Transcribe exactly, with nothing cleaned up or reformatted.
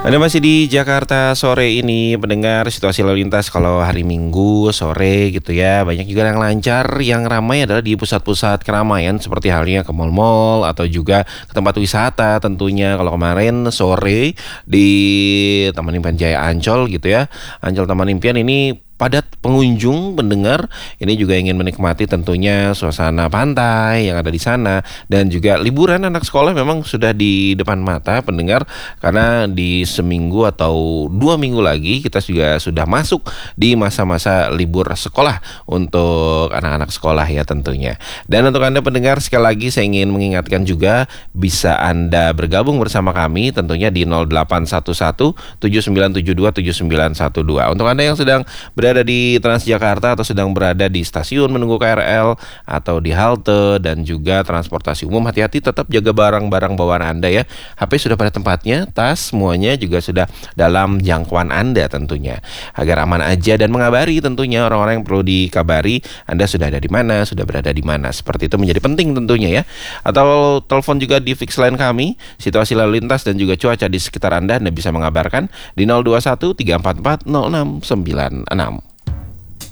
Anda masih di Jakarta sore ini, pendengar. Situasi lalu lintas kalau hari Minggu sore gitu ya, banyak juga yang lancar. Yang ramai adalah di pusat-pusat keramaian seperti halnya ke mal-mal atau juga ke tempat wisata tentunya. Kalau kemarin sore di Taman Impian Jaya Ancol gitu ya, Ancol Taman Impian ini padat pengunjung pendengar. Ini juga ingin menikmati tentunya suasana pantai yang ada di sana, dan juga liburan anak sekolah memang sudah di depan mata pendengar, karena di seminggu atau dua minggu lagi kita juga sudah masuk di masa-masa libur sekolah untuk anak-anak sekolah ya tentunya. Dan untuk Anda pendengar, sekali lagi saya ingin mengingatkan juga, bisa Anda bergabung bersama kami tentunya di nol delapan satu satu tujuh sembilan tujuh dua tujuh sembilan satu dua. Untuk Anda yang sedang berada di Transjakarta atau sedang berada di stasiun menunggu K R L atau di halte dan juga transportasi umum, hati-hati, tetap jaga barang-barang bawaan Anda ya. H P sudah pada tempatnya, tas semuanya juga sudah dalam jangkauan Anda tentunya, agar aman aja, dan mengabari tentunya orang-orang yang perlu dikabari, Anda sudah ada di mana, sudah berada di mana. Seperti itu menjadi penting tentunya ya. Atau telepon juga di fix line kami, situasi lalu lintas dan juga cuaca di sekitar Anda, Anda bisa mengabarkan di nol dua satu tiga empat empat nol enam sembilan enam.